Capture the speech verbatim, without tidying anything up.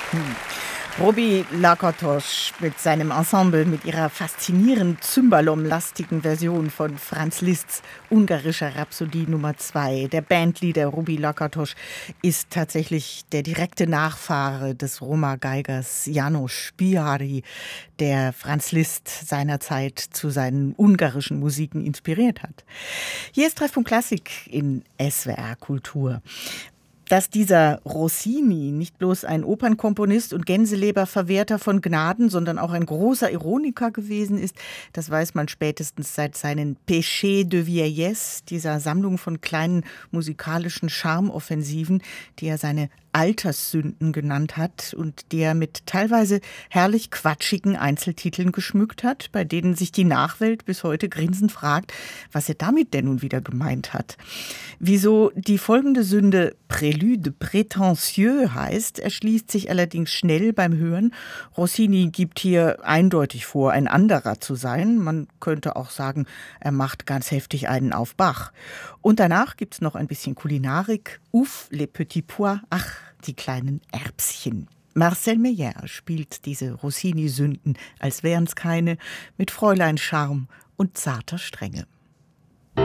Hm. Robi Lakatos mit seinem Ensemble, mit ihrer faszinierend Cymbalom-lastigen Version von Franz Liszt's ungarischer Rhapsodie Nummer zwei. Der Bandleader Robi Lakatos ist tatsächlich der direkte Nachfahre des Roma-Geigers János Bihari, der Franz Liszt seinerzeit zu seinen ungarischen Musiken inspiriert hat. Hier ist Treffpunkt Klassik in S W R Kultur. Dass dieser Rossini nicht bloß ein Opernkomponist und Gänseleberverwerter von Gnaden, sondern auch ein großer Ironiker gewesen ist, das weiß man spätestens seit seinen Péchés de Vieillesse, dieser Sammlung von kleinen musikalischen Charmoffensiven, die er seine Alterssünden genannt hat und die er mit teilweise herrlich quatschigen Einzeltiteln geschmückt hat, bei denen sich die Nachwelt bis heute grinsend fragt, was er damit denn nun wieder gemeint hat. Wieso die folgende Sünde Prélude prétentieux heißt, erschließt sich allerdings schnell beim Hören. Rossini gibt hier eindeutig vor, ein anderer zu sein. Man könnte auch sagen, er macht ganz heftig einen auf Bach. Und danach gibt's noch ein bisschen Kulinarik. Ouf, les petits pois, ach, die kleinen Erbschen. Marcel Meyer spielt diese Rossini-Sünden, als wären's keine, mit Fräulein Charme und zarter Strenge.